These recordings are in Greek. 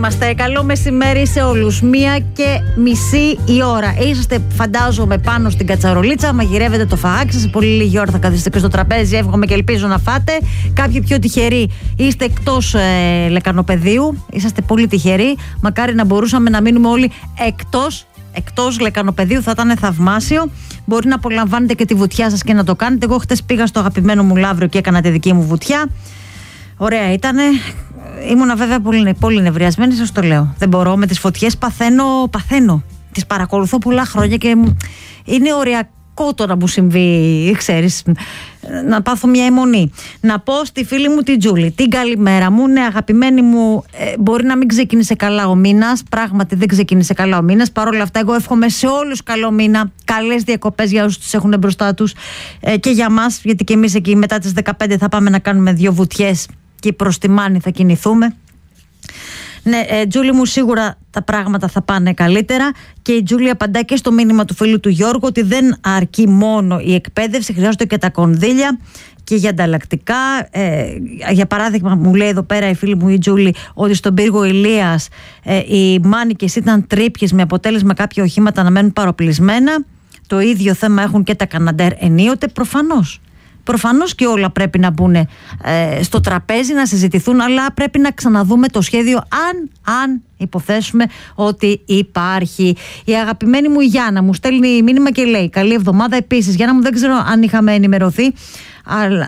είμαστε. Καλό μεσημέρι σε όλους. 1:30 η ώρα. Είσαστε, φαντάζομαι, πάνω στην κατσαρολίτσα. Μαγειρεύετε το φαγάκι σας. Σε πολύ λίγη ώρα θα καθίσετε και στο τραπέζι. Εύχομαι και ελπίζω να φάτε. Κάποιοι πιο τυχεροί είστε εκτός λεκανοπεδίου. Είσαστε πολύ τυχεροί. Μακάρι να μπορούσαμε να μείνουμε όλοι εκτός λεκανοπεδίου. Θα ήταν θαυμάσιο. Μπορεί να απολαμβάνετε και τη βουτιά σας και να το κάνετε. Εγώ χτες πήγα στο αγαπημένο μου Λαύριο και έκανα τη δική μου βουτιά. Ωραία ήτανε. Ήμουνα βέβαια πολύ νευριασμένη, σας το λέω. Δεν μπορώ, με τις φωτιές παθαίνω. Τις παρακολουθώ πολλά χρόνια και είναι οριακό το να μου συμβεί, ξέρεις, να πάθω μια αιμονή. Να πω στη φίλη μου την Τζούλη, την καλημέρα μου. Ναι, αγαπημένη μου, μπορεί να μην ξεκίνησε καλά ο μήνας. Πράγματι δεν ξεκίνησε καλά ο μήνας. Παρ' όλα αυτά, εγώ εύχομαι σε όλους καλό μήνα. Καλές διακοπές για όσους τους έχουν μπροστά τους και για μας, γιατί και εμείς εκεί μετά τις 15 θα πάμε να κάνουμε 2 βουτιές. Και προς τη Μάνη θα κινηθούμε. Ναι, Τζούλη μου, σίγουρα τα πράγματα θα πάνε καλύτερα. Και η Τζούλη απαντά και στο μήνυμα του φίλου του Γιώργου ότι δεν αρκεί μόνο η εκπαίδευση, χρειάζονται και τα κονδύλια και για ανταλλακτικά. Για παράδειγμα, μου λέει εδώ πέρα η φίλη μου η Τζούλη ότι στον πύργο Ηλίας οι μάνικες ήταν τρίπιες με αποτέλεσμα κάποια οχήματα να μένουν παροπλισμένα. Το ίδιο θέμα έχουν και τα Καναντέρ ενίοτε, Προφανώς και όλα πρέπει να μπουν στο τραπέζι, να συζητηθούν, αλλά πρέπει να ξαναδούμε το σχέδιο αν υποθέσουμε ότι υπάρχει. Η αγαπημένη μου η Γιάννα μου στέλνει μήνυμα και λέει καλή εβδομάδα επίσης. Γιάννα μου, δεν ξέρω αν είχαμε ενημερωθεί, αλλά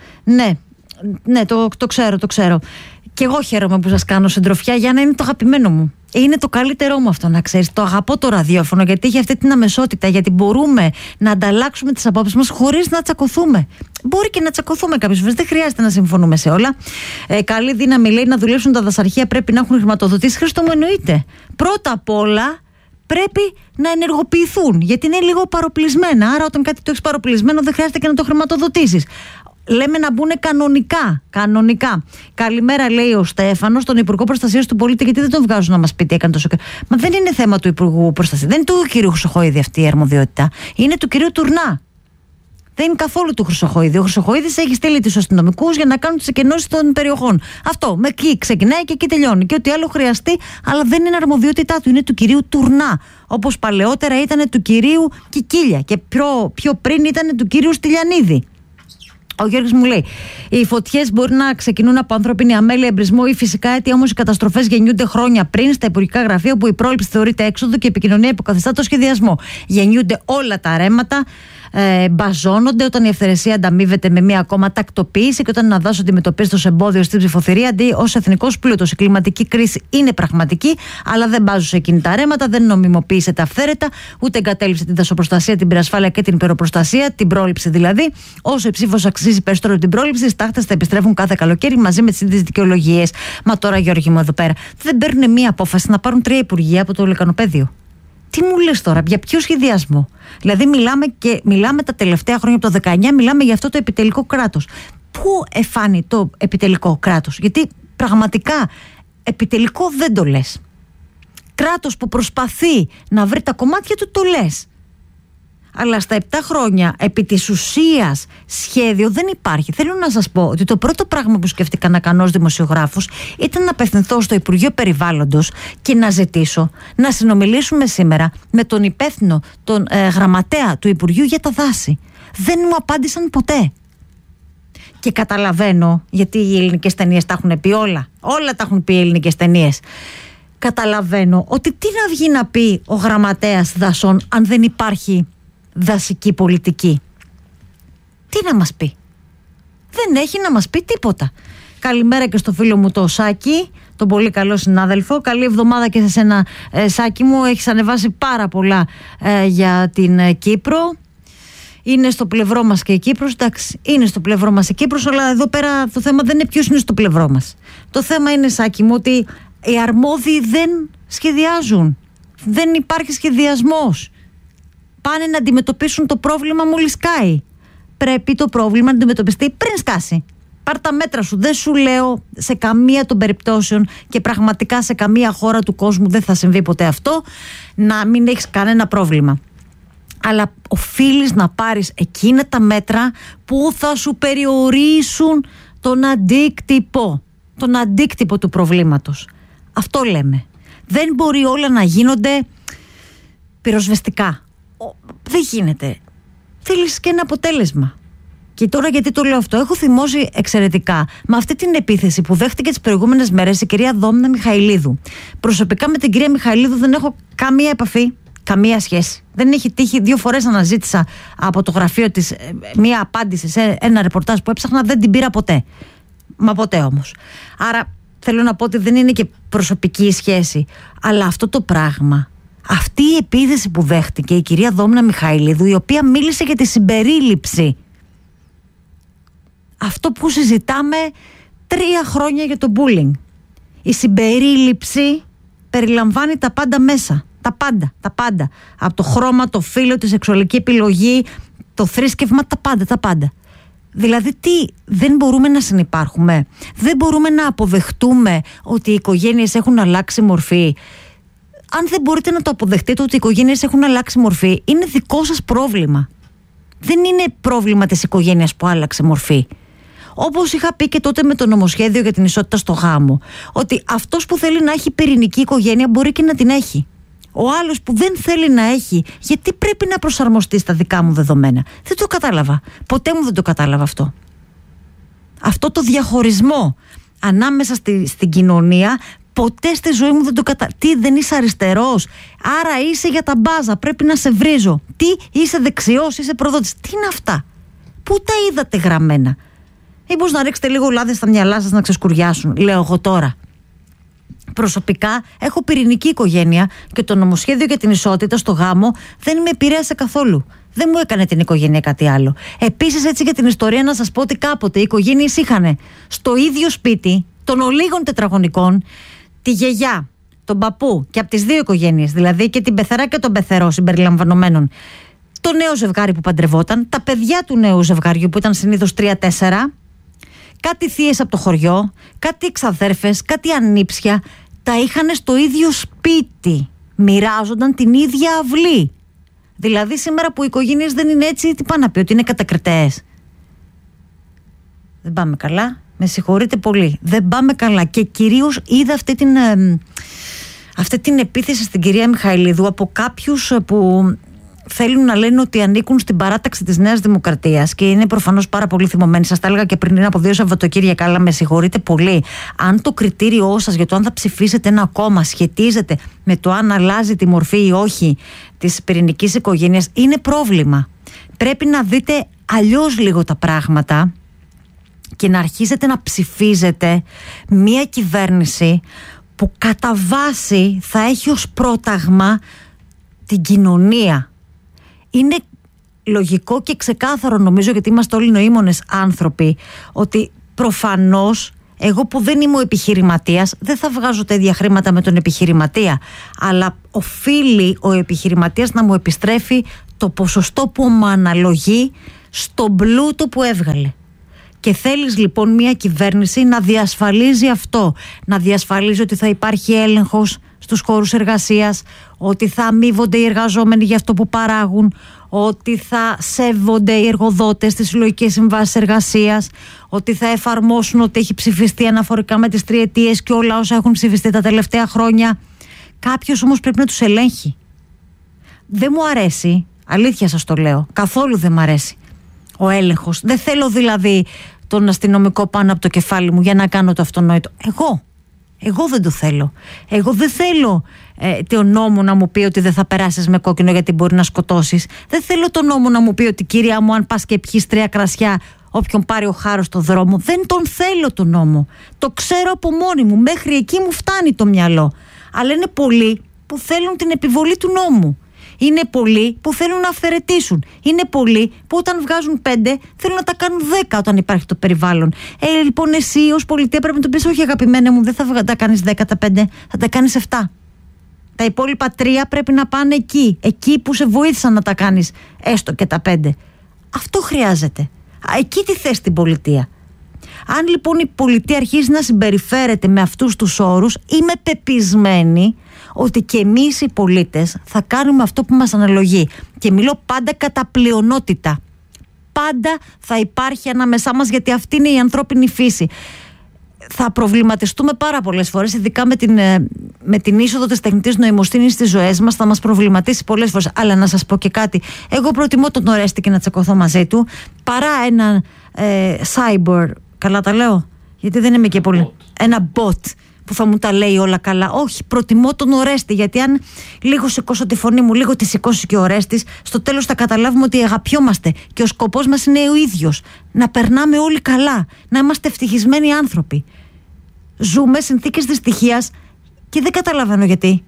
ναι, το ξέρω. Και εγώ χαίρομαι που σας κάνω συντροφιά. Γιάννα, είναι το αγαπημένο μου. Είναι το καλύτερό μου αυτό, να ξέρεις. Το αγαπώ το ραδιόφωνο γιατί έχει αυτή την αμεσότητα. Γιατί μπορούμε να ανταλλάξουμε τις απόψεις μας χωρίς να τσακωθούμε. Μπορεί και να τσακωθούμε κάποιες φορές, δεν χρειάζεται να συμφωνούμε σε όλα. Καλή δύναμη, λέει, να δουλέψουν τα δασαρχεία, πρέπει να έχουν χρηματοδοτήσει. Χρήστο μου, εννοείται. Πρώτα απ' όλα πρέπει να ενεργοποιηθούν. Γιατί είναι λίγο παροπλισμένα. Άρα, όταν κάτι το έχεις παροπλισμένο, δεν χρειάζεται και να το χρηματοδοτήσεις. Λέμε να μπουν κανονικά. Καλημέρα, λέει ο Στέφανος, τον Υπουργό Προστασίας του Πολίτη, γιατί δεν τον βγάζουν να μας πει τι έκανε τόσο καιρό. Μα δεν είναι θέμα του Υπουργού Προστασίας, δεν είναι του κυρίου Χρυσοχοΐδη αυτή η αρμοδιότητα. Είναι του κυρίου Τουρνά. Δεν είναι καθόλου του Χρυσοχοΐδη. Ο Χρυσοχοΐδης έχει στείλει τους αστυνομικούς για να κάνουν τις εκενώσεις των περιοχών. Αυτό. Με εκεί ξεκινάει και εκεί τελειώνει. Και ό,τι άλλο χρειαστεί, αλλά δεν είναι αρμοδιότητά του. Είναι του κυρίου Τουρνά. Όπως παλαιότερα ήταν του κυρίου Κικίλια. Και πιο πριν ήταν του κυρίου Στυλιανίδη. Ο Γιώργος μου λέει: οι φωτιές μπορεί να ξεκινούν από ανθρώπινη αμέλεια, εμπρισμό ή φυσικά αίτια, όμως οι καταστροφές γεννιούνται χρόνια πριν στα υπουργικά γραφεία, όπου η πρόληψη θεωρείται έξοδο και η επικοινωνία υποκαθιστά το σχεδιασμό. Γεννιούνται όλα τα ρέματα, μπαζώνονται όταν η ευθερεσία ανταμείβεται με μία ακόμα τακτοποίηση και όταν ένα δάσος αντιμετωπίζεται ως εμπόδιο στην ψηφοθυρία αντί ως εθνικός πλούτος. Η κλιματική κρίση είναι πραγματική, αλλά δεν μπάζουν σε εκείνη τα ρέματα, δεν νομιμοποίησε τα αυθαίρετα, ούτε εγκατέλειψε την δασοπροστασία, την πυρασφάλεια και την υπεροπροστασία, την πρόληψη δηλαδή. Όσο η ψήφος αξίζει περισσότερο την πρόληψη, οι στάχτες θα επιστρέφουν κάθε καλοκαίρι μαζί με τις ίδιες δικαιολογίες. Μα τώρα, Γιώργη μου, εδώ πέρα, δεν παίρνουν μία απόφαση να πάρουν 3 υπουργεία από το λεκανοπέδιο. Τι μου λες τώρα, για ποιο σχεδιασμό? Δηλαδή μιλάμε τα τελευταία χρόνια από το 19, μιλάμε για αυτό το επιτελικό κράτος. Πού εφάνει το επιτελικό κράτος? Γιατί πραγματικά επιτελικό δεν το λες. Κράτος που προσπαθεί να βρει τα κομμάτια του το λες. Αλλά στα 7 χρόνια επί της ουσίας σχέδιο δεν υπάρχει. Θέλω να σας πω ότι το πρώτο πράγμα που σκέφτηκα να κάνω ως δημοσιογράφος ήταν να απευθυνθώ στο Υπουργείο Περιβάλλοντος και να ζητήσω να συνομιλήσουμε σήμερα με τον υπεύθυνο, τον γραμματέα του Υπουργείου για τα δάση. Δεν μου απάντησαν ποτέ. Και καταλαβαίνω, γιατί οι ελληνικές ταινίες τα έχουν πει όλα τα έχουν πει οι ελληνικές ταινίες. Καταλαβαίνω ότι τι να βγει να πει ο γραμματέας δασών αν δεν υπάρχει δασική πολιτική? Τι να μας πει? Δεν έχει να μας πει τίποτα. Καλημέρα και στο φίλο μου το Σάκη, τον πολύ καλό συνάδελφο. Καλή εβδομάδα και σε σένα, Σάκη μου. Έχεις ανεβάσει πάρα πολλά για την Κύπρο. Είναι στο πλευρό μας και η Κύπρος. Εντάξει, είναι στο πλευρό μας η Κύπρος, αλλά εδώ πέρα το θέμα δεν είναι ποιος είναι στο πλευρό μας. Το θέμα είναι, Σάκη μου, ότι οι αρμόδιοι δεν σχεδιάζουν. Δεν υπάρχει σχεδιασμός. Πάνε να αντιμετωπίσουν το πρόβλημα μόλις σκάει. Πρέπει το πρόβλημα να αντιμετωπιστεί πριν σκάσει. Πάρ' τα μέτρα σου. Δεν σου λέω σε καμία των περιπτώσεων και πραγματικά σε καμία χώρα του κόσμου δεν θα συμβεί ποτέ αυτό, να μην έχεις κανένα πρόβλημα. Αλλά οφείλεις να πάρεις εκείνα τα μέτρα που θα σου περιορίσουν τον αντίκτυπο του προβλήματος. Αυτό λέμε. Δεν μπορεί όλα να γίνονται πυροσβεστικά. Δεν γίνεται. Θέλεις και ένα αποτέλεσμα. Και τώρα γιατί το λέω αυτό? Έχω θυμώσει εξαιρετικά με αυτή την επίθεση που δέχτηκε τις προηγούμενες μέρες η κυρία Δόμνα Μιχαηλίδου. Προσωπικά με την κυρία Μιχαηλίδου δεν έχω καμία επαφή, καμία σχέση. Δεν έχει τύχει, 2 φορές αναζήτησα από το γραφείο της μία απάντηση σε ένα ρεπορτάζ που έψαχνα, δεν την πήρα ποτέ. Μα ποτέ όμως. Άρα θέλω να πω ότι δεν είναι και προσωπική η σχέση. Αλλά αυτό το πράγμα, αυτή η επίθεση που δέχτηκε η κυρία Δόμνα Μιχαηλίδου, η οποία μίλησε για τη συμπερίληψη. Αυτό που συζητάμε 3 χρόνια για το bullying. Η συμπερίληψη περιλαμβάνει τα πάντα μέσα. Τα πάντα. Από το χρώμα, το φύλο, τη σεξουαλική επιλογή, το θρήσκευμα, τα πάντα. Δηλαδή δεν μπορούμε να συνυπάρχουμε? Δεν μπορούμε να αποδεχτούμε ότι οι οικογένειες έχουν αλλάξει μορφή? Αν δεν μπορείτε να το αποδεχτείτε ότι οι οικογένειες έχουν αλλάξει μορφή, είναι δικό σας πρόβλημα. Δεν είναι πρόβλημα της οικογένειας που άλλαξε μορφή. Όπως είχα πει και τότε με το νομοσχέδιο για την ισότητα στο γάμο, ότι αυτός που θέλει να έχει πυρηνική οικογένεια μπορεί και να την έχει. Ο άλλος που δεν θέλει να έχει, γιατί πρέπει να προσαρμοστεί στα δικά μου δεδομένα? Δεν το κατάλαβα. Ποτέ μου δεν το κατάλαβα αυτό. Αυτό το διαχωρισμό ανάμεσα στην κοινωνία, ποτέ στη ζωή μου δεν το κατάλαβα. Τι, δεν είσαι αριστερός? Άρα είσαι για τα μπάζα, πρέπει να σε βρίζω. Τι, είσαι δεξιός, είσαι προδότης? Τι είναι αυτά? Πού τα είδατε γραμμένα? Μήπως να ρίξετε λίγο λάδι στα μυαλά σας να ξεσκουριάσουν, λέω εγώ τώρα. Προσωπικά έχω πυρηνική οικογένεια και το νομοσχέδιο για την ισότητα στο γάμο δεν με επηρέασε καθόλου. Δεν μου έκανε την οικογένεια κάτι άλλο. Επίσης, έτσι για την ιστορία, να σας πω ότι κάποτε οι οικογένειες είχαν στο ίδιο σπίτι των ολίγων τετραγωνικών τη γιαγιά, τον παππού και από τις 2 οικογένειες, δηλαδή και την πεθερά και τον πεθερό συμπεριλαμβανομένων, το νέο ζευγάρι που παντρευόταν, τα παιδιά του νέου ζευγαριού που ήταν συνήθως 3-4, κάτι θείες από το χωριό, κάτι εξαδέρφες, κάτι ανήψια, τα είχαν στο ίδιο σπίτι. Μοιράζονταν την ίδια αυλή. Δηλαδή σήμερα που οι οικογένειες δεν είναι έτσι, τι πάνε να πει, ότι είναι κατακριτές? Δεν πάμε καλά. Με συγχωρείτε πολύ. Δεν πάμε καλά. Και κυρίως είδα αυτή την επίθεση στην κυρία Μιχαηλίδου από κάποιους που θέλουν να λένε ότι ανήκουν στην παράταξη της Νέας Δημοκρατίας και είναι προφανώς πάρα πολύ θυμωμένοι. Σας τα έλεγα και πριν, είναι από 2 Σαββατοκύριακα, αλλά με συγχωρείτε πολύ. Αν το κριτήριό σας για το αν θα ψηφίσετε ένα κόμμα σχετίζεται με το αν αλλάζει τη μορφή ή όχι της πυρηνικής οικογένειας, είναι πρόβλημα. Πρέπει να δείτε αλλιώς λίγο τα πράγματα και να αρχίσετε να ψηφίζετε μία κυβέρνηση που κατά βάση θα έχει ως πρόταγμα την κοινωνία. Είναι λογικό και ξεκάθαρο, νομίζω, γιατί είμαστε όλοι νοήμονες άνθρωποι, ότι προφανώς εγώ που δεν είμαι ο επιχειρηματίας δεν θα βγάζω τα ίδια χρήματα με τον επιχειρηματία, αλλά οφείλει ο επιχειρηματίας να μου επιστρέφει το ποσοστό που μου αναλογεί στον πλούτο που έβγαλε. Και θέλεις λοιπόν μια κυβέρνηση να διασφαλίζει αυτό, να διασφαλίζει ότι θα υπάρχει έλεγχος στους χώρους εργασίας, ότι θα αμείβονται οι εργαζόμενοι για αυτό που παράγουν, ότι θα σέβονται οι εργοδότες στις συλλογικές συμβάσεις εργασίας, ότι θα εφαρμόσουν ότι έχει ψηφιστεί αναφορικά με τις 3 ετίες και όλα όσα έχουν ψηφιστεί τα τελευταία χρόνια. Κάποιος όμως πρέπει να τους ελέγχει. Δεν μου αρέσει, αλήθεια σας το λέω, καθόλου δεν μου αρέσει ο έλεγχος. Δεν θέλω δηλαδή τον αστυνομικό πάνω από το κεφάλι μου για να κάνω το αυτονόητο. Εγώ δεν το θέλω. Εγώ δεν θέλω το νόμο να μου πει ότι δεν θα περάσεις με κόκκινο γιατί μπορεί να σκοτώσεις. Δεν θέλω το νόμο να μου πει ότι κυρία μου, αν πας και πιείς 3 κρασιά, όποιον πάρει ο χάρος στο δρόμο. Δεν τον θέλω το νόμο. Το ξέρω από μόνη μου. Μέχρι εκεί μου φτάνει το μυαλό. Αλλά είναι πολλοί που θέλουν την επιβολή του νόμου. Είναι πολλοί που θέλουν να αυθαιρετήσουν. Είναι πολλοί που όταν βγάζουν 5 θέλουν να τα κάνουν 10 όταν υπάρχει το περιβάλλον. Λοιπόν, εσύ ως πολιτεία πρέπει να του πεις: όχι, αγαπημένα μου, δεν θα τα κάνεις 10 τα 5, θα τα κάνεις 7. Τα υπόλοιπα 3 πρέπει να πάνε εκεί. Εκεί που σε βοήθησαν να τα κάνεις έστω και τα 5. Αυτό χρειάζεται. Εκεί τη θες την πολιτεία. Αν λοιπόν η πολιτεία αρχίζει να συμπεριφέρεται με αυτούς τους όρους, είμαι πεπισμένη ότι και εμείς οι πολίτες θα κάνουμε αυτό που μας αναλογεί. Και μιλώ πάντα κατά πλειονότητα. Πάντα θα υπάρχει ανάμεσά μας, γιατί αυτή είναι η ανθρώπινη φύση. θα προβληματιστούμε πάρα πολλές φορές, ειδικά με την είσοδο της τεχνητής νοημοσύνης στις ζωές μας, θα μας προβληματίσει πολλές φορές. Αλλά να σας πω και κάτι, εγώ προτιμώ τον Ορέστη και να τσακωθώ μαζί του παρά έναν cyber, καλά τα λέω, γιατί δεν είμαι και πολύ, ένα bot που θα μου τα λέει όλα καλά. Όχι, προτιμώ τον Ορέστη, γιατί αν λίγο σηκώσω τη φωνή μου, λίγο τη σηκώσει και ο Ορέστης, στο τέλος θα καταλάβουμε ότι αγαπιόμαστε και ο σκοπός μας είναι ο ίδιος. Να περνάμε όλοι καλά, να είμαστε ευτυχισμένοι άνθρωποι. Ζούμε συνθήκες δυστυχίας και δεν καταλαβαίνω γιατί.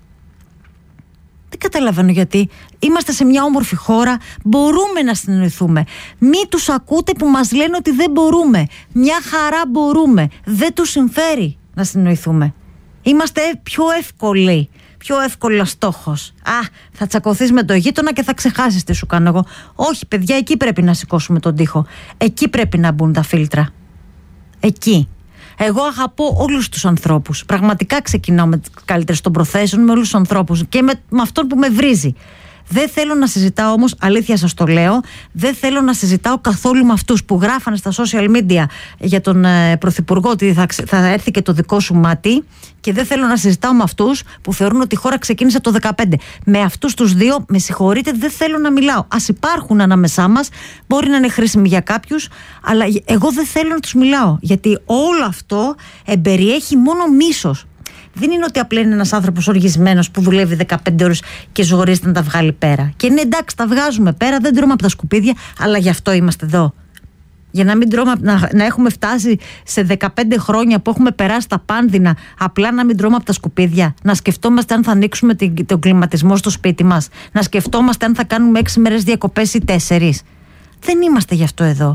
Δεν καταλαβαίνω γιατί. Είμαστε σε μια όμορφη χώρα, μπορούμε να συνεννοηθούμε. Μη τους ακούτε που μας λένε ότι δεν μπορούμε. Μια χαρά μπορούμε. Δεν τους συμφέρει να συνεννοηθούμε. Είμαστε πιο εύκολοι, πιο εύκολος στόχος. Θα τσακωθείς με το γείτονα και θα ξεχάσεις τι σου κάνω εγώ. Όχι, παιδιά, εκεί πρέπει να σηκώσουμε τον τοίχο. Εκεί πρέπει να μπουν τα φίλτρα. Εκεί. Εγώ αγαπώ όλους τους ανθρώπους. Πραγματικά ξεκινάω με τις καλύτερες των προθέσεων, με όλους τους ανθρώπους και με αυτόν που με βρίζει. Δεν θέλω να συζητάω όμως, αλήθεια σας το λέω, δεν θέλω να συζητάω καθόλου με αυτούς που γράφανε στα social media για τον Πρωθυπουργό ότι θα έρθει και το δικό σου μάτι, και δεν θέλω να συζητάω με αυτούς που θεωρούν ότι η χώρα ξεκίνησε το 2015. Με αυτούς τους δύο, με συγχωρείτε, δεν θέλω να μιλάω. Ας υπάρχουν ανάμεσά μας, μπορεί να είναι χρήσιμοι για κάποιους, αλλά εγώ δεν θέλω να τους μιλάω, γιατί όλο αυτό εμπεριέχει μόνο μίσος. Δεν είναι ότι απλά είναι ένας άνθρωπος οργισμένος που δουλεύει 15 ώρες και ζορίζεται να τα βγάλει πέρα. Και ναι, εντάξει, τα βγάζουμε πέρα, δεν τρώμε από τα σκουπίδια, αλλά γι' αυτό είμαστε εδώ. Για να μην τρώμε, να έχουμε φτάσει σε 15 χρόνια που έχουμε περάσει τα πάνδυνα, απλά να μην τρώμε από τα σκουπίδια. Να σκεφτόμαστε αν θα ανοίξουμε τον κλιματισμό στο σπίτι μας. Να σκεφτόμαστε αν θα κάνουμε 6 μέρες διακοπές ή 4. Δεν είμαστε γι' αυτό εδώ.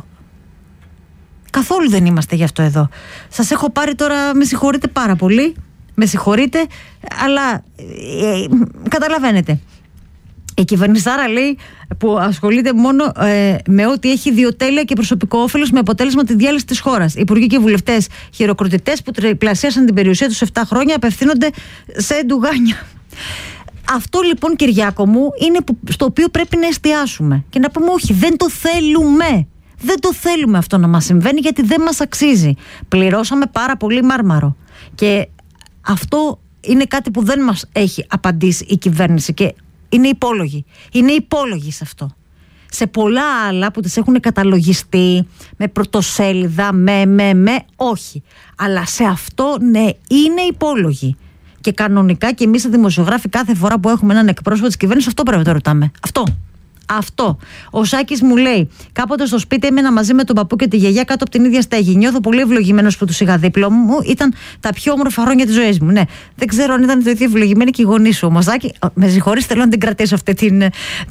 Καθόλου δεν είμαστε γι' αυτό εδώ. Σας έχω πάρει τώρα, με συγχωρείτε πάρα πολύ. Με συγχωρείτε, αλλά καταλαβαίνετε. Η κυβερνησάρα, λέει, που ασχολείται μόνο με ό,τι έχει ιδιοτέλεια και προσωπικό όφελος, με αποτέλεσμα τη διάλυση της χώρας. Οι υπουργοί και βουλευτές χειροκροτητές που τριπλασίασαν την περιουσία τους 7 χρόνια απευθύνονται σε ντουγάνια. Αυτό λοιπόν, Κυριάκο μου, είναι στο οποίο πρέπει να εστιάσουμε και να πούμε όχι, δεν το θέλουμε. Δεν το θέλουμε αυτό να μας συμβαίνει, γιατί δεν μας αξίζει. Πληρώσαμε πάρα πολύ μάρμαρο και αυτό είναι κάτι που δεν μας έχει απαντήσει η κυβέρνηση και είναι υπόλογη. Είναι υπόλογη σε αυτό. Σε πολλά άλλα που τις έχουν καταλογιστεί με πρωτοσέλιδα, όχι. Αλλά σε αυτό, ναι, είναι υπόλογη. Και κανονικά και εμείς οι δημοσιογράφοι, κάθε φορά που έχουμε έναν εκπρόσωπο της κυβέρνησης, αυτό πρέπει να το ρωτάμε. Αυτό. Ο Σάκης μου λέει: κάποτε στο σπίτι έμενα μαζί με τον παππού και τη γιαγιά κάτω από την ίδια στέγη. Νιώθω πολύ ευλογημένος που τους είχα δίπλα μου. Ήταν τα πιο όμορφα χρόνια της ζωής μου. Ναι, δεν ξέρω αν ήταν το ίδιο ευλογημένοι και οι γονείς σου. Ο Σάκη, με συγχωρείς, θέλω να την κρατήσω αυτή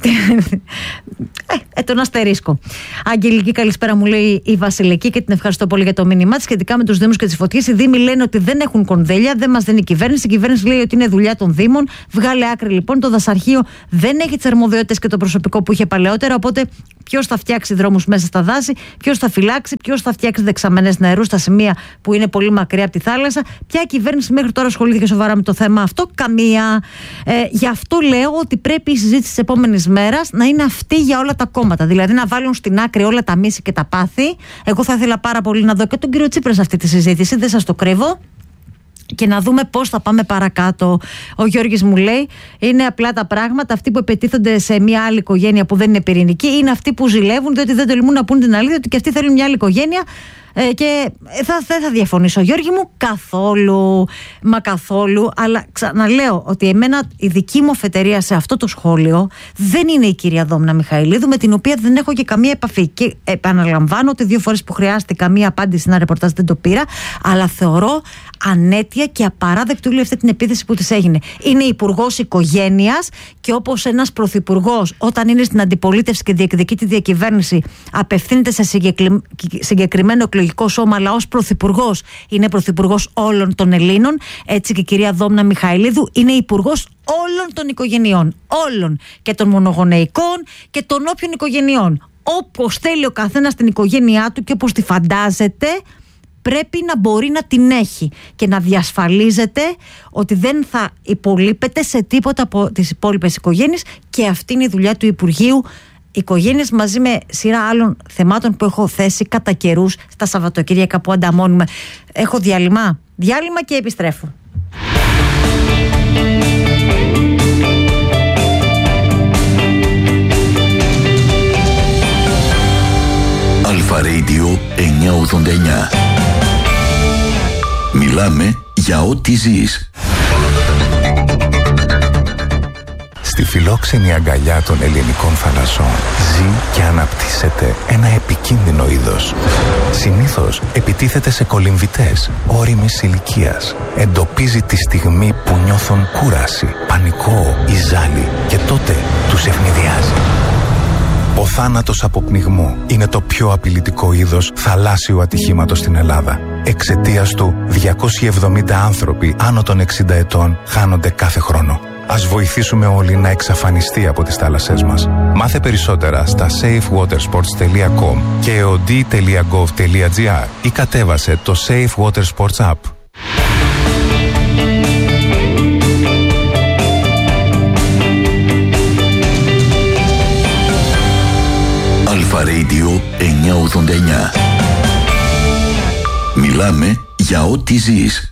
τον αστερίσκο. Αγγελική, καλησπέρα, μου λέει η Βασιλική, και την ευχαριστώ πολύ για το μήνυμά της σχετικά με τους Δήμους και τις φωτιές. Οι Δήμοι λένε ότι δεν έχουν κονδύλια, δεν μας δίνει η κυβέρνηση. Η κυβέρνηση λέει ότι είναι δουλειά των Δήμων. Βγάλε άκρη λοιπόν. Το δασαρχείο δεν έχει τις αρμοδιότητες και το προσωπικό που είχε παλαιότερα. Οπότε, ποιος θα φτιάξει δρόμους μέσα στα δάση, ποιος θα φυλάξει, ποιος θα φτιάξει δεξαμενές νερού στα σημεία που είναι πολύ μακριά από τη θάλασσα. Ποια κυβέρνηση μέχρι τώρα ασχολήθηκε σοβαρά με το θέμα αυτό? Καμία. Γι' αυτό λέω ότι πρέπει η συζήτηση της επόμενης μέρας να είναι αυτή για όλα τα κόμματα. Δηλαδή να βάλουν στην άκρη όλα τα μίση και τα πάθη. Εγώ θα ήθελα πάρα πολύ να δω και τον κύριο Τσίπρα σε αυτή τη συζήτηση, δεν σας το κρύβω. Και να δούμε πώς θα πάμε παρακάτω. Ο Γιώργης μου λέει: είναι απλά τα πράγματα. Αυτοί που επιτίθονται σε μια άλλη οικογένεια που δεν είναι πυρηνική είναι αυτοί που ζηλεύουν, διότι δεν τολμούν να πούν την αλήθεια, ότι και αυτοί θέλουν μια άλλη οικογένεια. Και δεν θα διαφωνήσω, Γιώργη μου, καθόλου. Μα καθόλου. Αλλά ξαναλέω ότι εμένα η δική μου αφετηρία σε αυτό το σχόλιο δεν είναι η κυρία Δόμνα Μιχαηλίδου, με την οποία δεν έχω και καμία επαφή. Και επαναλαμβάνω ότι 2 φορές που χρειάστηκα μία απάντηση σε ένα ρεπορτάζ δεν το πήρα. Αλλά θεωρώ ανέτεια και απαράδεκτη όλη αυτή την επίθεση που της έγινε. Είναι υπουργός οικογένειας και όπως ένας πρωθυπουργός, όταν είναι στην αντιπολίτευση και διεκδικεί τη διακυβέρνηση, απευθύνεται σε συγκεκριμένο εκλογικό σώμα, αλλά ως πρωθυπουργός είναι πρωθυπουργός όλων των Ελλήνων. Έτσι και η κυρία Δόμνα Μιχαηλίδου είναι υπουργός όλων των οικογενειών. Όλων. Και των μονογονεϊκών και των όποιων οικογενειών. Όπως θέλει ο καθένας την οικογένειά του και όπως τη φαντάζεται, πρέπει να μπορεί να την έχει και να διασφαλίζεται ότι δεν θα υπολείπεται σε τίποτα από τις υπόλοιπες οικογένειες, και αυτή είναι η δουλειά του Υπουργείου οικογένειες, μαζί με σειρά άλλων θεμάτων που έχω θέσει κατά καιρούς στα Σαββατοκύριακα που ανταμώνουμε. Έχω διάλειμμα και επιστρέφω. Αλφα Radio 989. Μιλάμε για ό,τι ζεις. Στη φιλόξενη αγκαλιά των ελληνικών θαλασσών ζει και αναπτύσσεται ένα επικίνδυνο είδος. Συνήθως επιτίθεται σε κολυμβητές ώριμης ηλικίας. Εντοπίζει τη στιγμή που νιώθουν κούραση, πανικό ή ζάλι και τότε τους ευνηδιάζει. Ο θάνατος από πνιγμό είναι το πιο απειλητικό είδος θαλάσσιου ατυχήματος στην Ελλάδα. Εξαιτίας του, 270 άνθρωποι άνω των 60 ετών χάνονται κάθε χρόνο. Ας βοηθήσουμε όλοι να εξαφανιστεί από τις θάλασσές μας. Μάθε περισσότερα στα safewatersports.com και eod.gov.gr ή κατέβασε το Safe Water Sports App. Αλφα Radio 989. Μιλάμε για ό,τι ζεις.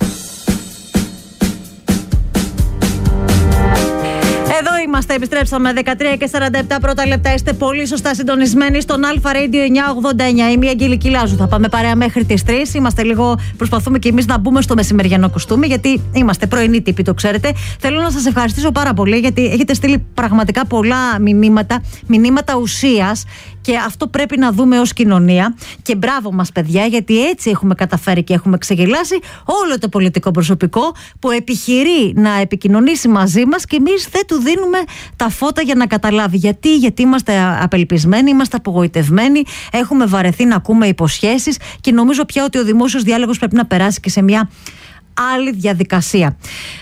Είμαστε, επιστρέψαμε 13 και 47 πρώτα λεπτά. Είστε πολύ σωστά συντονισμένοι στον Αλφα Radio 989. Είμαι η Αγγελική Λάζου. Θα πάμε παρέα μέχρι τις 3. Είμαστε λίγο, προσπαθούμε και εμείς να μπούμε στο μεσημεριανό κοστούμι, γιατί είμαστε πρωινοί τύποι, το ξέρετε. Θέλω να σας ευχαριστήσω πάρα πολύ, γιατί έχετε στείλει πραγματικά πολλά μηνύματα ουσίας. Και αυτό πρέπει να δούμε ως κοινωνία. Και μπράβο μας, παιδιά, γιατί έτσι έχουμε καταφέρει και έχουμε ξεγελάσει όλο το πολιτικό προσωπικό που επιχειρεί να επικοινωνήσει μαζί μας και εμείς δεν του δίνουμε τα φώτα για να καταλάβει. Γιατί είμαστε απελπισμένοι, είμαστε απογοητευμένοι, έχουμε βαρεθεί να ακούμε υποσχέσεις και νομίζω πια ότι ο δημόσιος διάλογος πρέπει να περάσει και σε μια άλλη διαδικασία.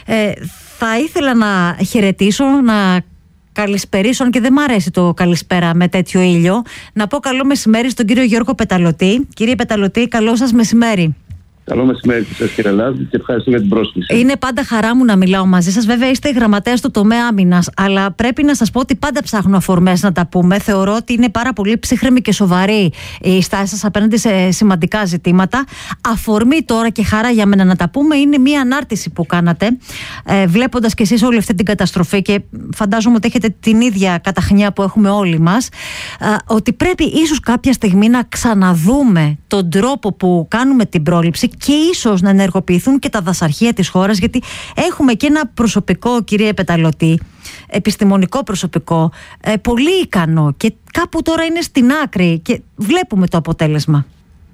Θα ήθελα να χαιρετήσω, να καλησπερίσω, και δεν μ' αρέσει το καλησπέρα με τέτοιο ήλιο, να πω καλό μεσημέρι στον κύριο Γιώργο Πεταλωτή. Κύριε Πεταλωτή, καλό σας μεσημέρι. Καλό μεσημέρι σας, κύριε Λάζου, και ευχαριστώ για την πρόσκληση. Είναι πάντα χαρά μου να μιλάω μαζί σας. Βέβαια, είστε γραμματέας του τομέα άμυνας, αλλά πρέπει να σας πω ότι πάντα ψάχνω αφορμές να τα πούμε. Θεωρώ ότι είναι πάρα πολύ ψύχρεμη και σοβαρή η στάση σας απέναντι σε σημαντικά ζητήματα. Αφορμή τώρα και χαρά για μένα να τα πούμε είναι μια ανάρτηση που κάνατε, βλέποντας κι εσείς όλη αυτή την καταστροφή, και φαντάζομαι ότι έχετε την ίδια καταχνιά που έχουμε όλοι μας, ότι πρέπει ίσως κάποια στιγμή να ξαναδούμε τον τρόπο που κάνουμε την πρόληψη και ίσως να ενεργοποιηθούν και τα δασαρχεία της χώρας, γιατί έχουμε και ένα προσωπικό, κύριε Πεταλωτή, επιστημονικό προσωπικό, πολύ ικανό, και κάπου τώρα είναι στην άκρη και βλέπουμε το αποτέλεσμα.